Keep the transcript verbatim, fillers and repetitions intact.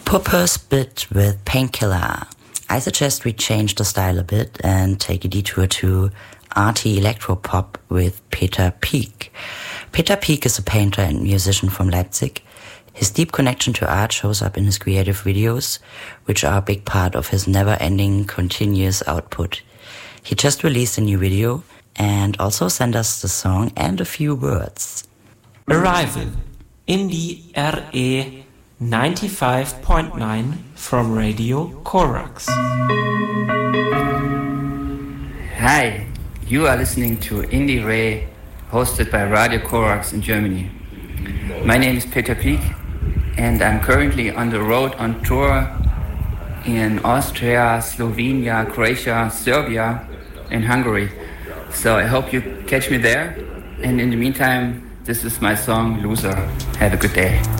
Purpose bit with Painkiller. I suggest we change the style a bit and take a detour to arty electropop with Peter Pieck. Peter Pieck is a painter and musician from Leipzig. His deep connection to art shows up in his creative videos, which are a big part of his never-ending, continuous output. He just released a new video and also sent us the song and a few words. Arrival, Indie R E ninety-five point nine from Radio Corax. Hi, you are listening to Indie Ray, hosted by Radio Corax in Germany. My name is Peter Pieck, and I'm currently on the road on tour in Austria, Slovenia, Croatia, Serbia, and Hungary. So I hope you catch me there. And in the meantime, this is my song, Loser. Have a good day.